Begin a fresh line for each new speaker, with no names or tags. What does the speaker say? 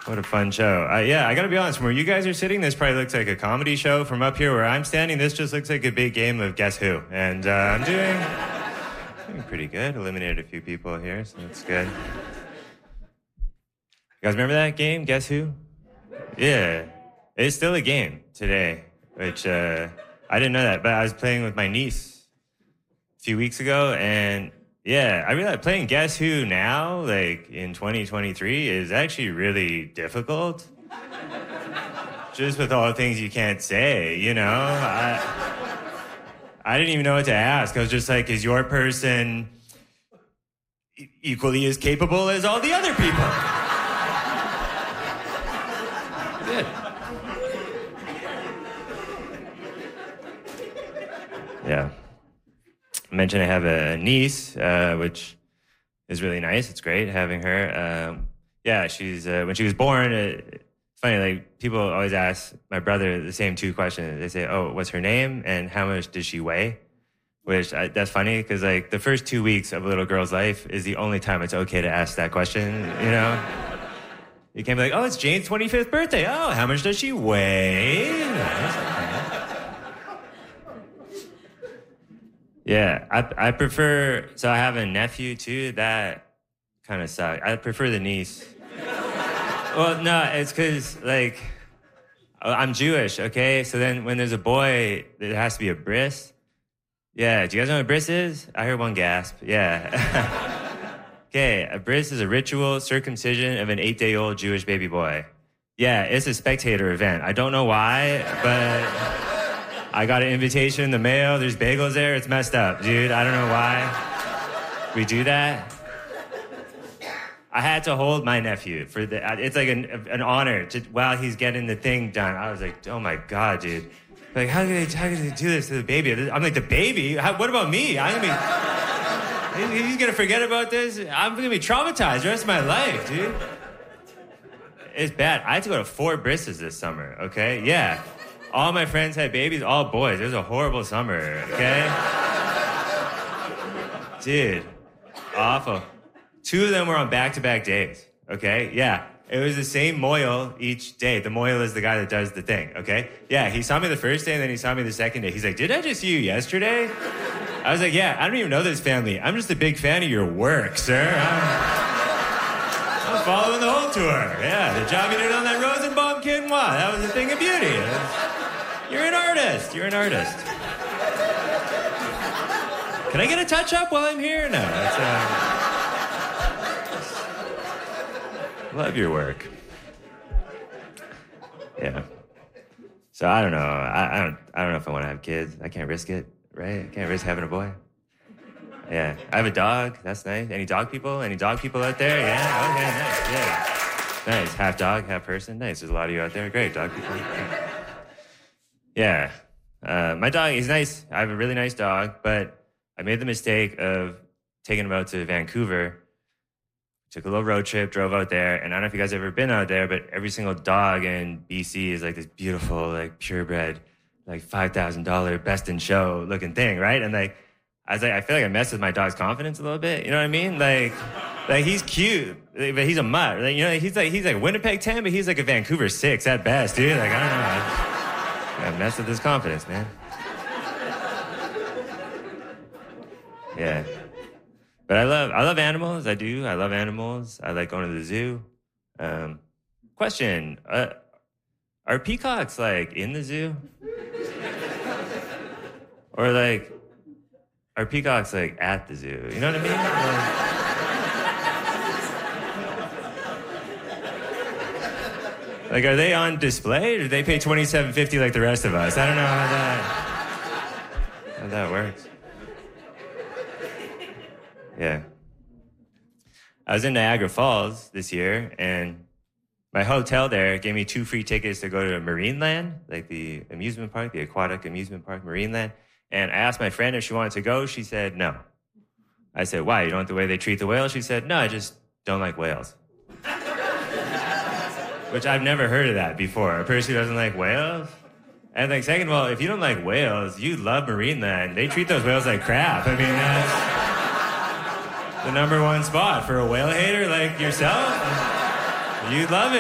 What a fun show. Yeah, I got to be honest. From where you guys are sitting, this probably looks like a comedy show. From up here where I'm standing, this just looks like a big game of Guess Who. And I'm doing pretty good. Eliminated a few people here, so that's good. You guys remember that game, Guess Who? Yeah. It's still a game today, which I didn't know that. But I was playing with my niece a few weeks ago, and yeah, I realized playing Guess Who now, like in 2023, is actually really difficult. Just with all the things you can't say, you know? I didn't even know what to ask. I was just like, is your person equally as capable as all the other people? Good. Yeah. I mentioned I have a niece, which is really nice. It's great having her. Yeah, she's when she was born. It's funny, like people always ask my brother the same two questions. They say, "Oh, what's her name and how much does she weigh?" That's funny because like the first 2 weeks of a little girl's life is the only time it's okay to ask that question. You know, you can't be like, "Oh, it's Jane's 25th birthday. Oh, how much does she weigh?" Yeah, I prefer, so I have a nephew too, that kind of sucks. I prefer the niece. Well, no, it's because, like, I'm Jewish, okay? So then when there's a boy, there has to be a bris. Yeah, do you guys know what a bris is? I heard one gasp, yeah. Okay, a bris is a ritual circumcision of an 8-day-old Jewish baby boy. Yeah, it's a spectator event. I don't know why, but I got an invitation in the mail. There's bagels there. It's messed up, dude. I don't know why we do that. I had to hold my nephew for it's like an honor to, while he's getting the thing done. I was like, oh my God, dude. Like, how can they do this to the baby? I'm like, the baby? What about me? He's going to forget about this? I'm going to be traumatized the rest of my life, dude. It's bad. I had to go to 4 brises this summer, okay? Yeah. All my friends had babies, all boys. It was a horrible summer, okay? Dude, awful. 2 of them were on back-to-back days, okay? Yeah, it was the same mohel each day. The mohel is the guy that does the thing, okay? Yeah, he saw me the first day, and then he saw me the second day. He's like, did I just see you yesterday? I was like, yeah, I don't even know this family. I'm just a big fan of your work, sir. I'm following the whole tour. Yeah, the job you did on that Rosenbaum kid, wow, that was a thing of beauty. You're an artist. You're an artist. Can I get a touch-up while I'm here? No. Love your work. Yeah. So I don't know. I don't know if I want to have kids. I can't risk it, right? I can't risk having a boy. Yeah. I have a dog. That's nice. Any dog people? Any dog people out there? Yeah. Okay. Nice. Yeah. Nice. Half dog, half person. Nice. There's a lot of you out there. Great. Dog people. Yeah. My dog, he's nice. I have a really nice dog, but I made the mistake of taking him out to Vancouver. Took a little road trip, drove out there, and I don't know if you guys have ever been out there, but every single dog in BC is like this beautiful, like purebred, like $5,000 best in show looking thing, right? And like, I was like, I feel like I messed with my dog's confidence a little bit. You know what I mean? Like he's cute, but he's a mutt. Like, you know, he's like Winnipeg 10, but he's like a Vancouver 6 at best, dude. Like, I don't know. I messed with his confidence, man. Yeah. But I love animals. I do. I love animals. I like going to the zoo. Question. Are peacocks, like, in the zoo? Or, like, are peacocks, like, at the zoo? You know what I mean? Like, are they on display, or do they pay $27.50 like the rest of us? I don't know how that works. Yeah. I was in Niagara Falls this year, and my hotel there gave me 2 free tickets to go to Marineland, like the amusement park, the aquatic amusement park, Marineland. And I asked my friend if she wanted to go. She said no. I said, why? You don't like the way they treat the whales? She said, no, I just don't like whales. Which I've never heard of that before. A person who doesn't like whales? And like, second of all, if you don't like whales, you love Marineland. They treat those whales like crap. I mean, that's the #1 spot for a whale hater like yourself. You love it.